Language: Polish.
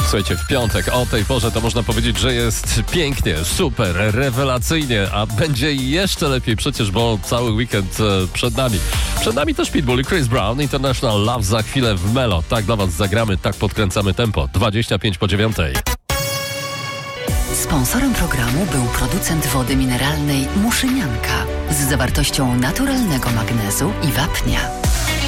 Słuchajcie, w piątek o tej porze to można powiedzieć, że jest pięknie, super, rewelacyjnie, a będzie jeszcze lepiej przecież, bo cały weekend przed nami. Przed nami też Pitbull i Chris Brown, International Love za chwilę w Melo. Tak dla was zagramy, tak podkręcamy tempo. 25:09. Sponsorem programu był producent wody mineralnej Muszynianka z zawartością naturalnego magnezu i wapnia.